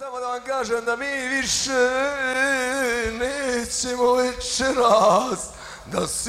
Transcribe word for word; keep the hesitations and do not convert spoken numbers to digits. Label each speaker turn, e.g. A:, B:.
A: samo da vam kažem da mi više nećemo večeras da svi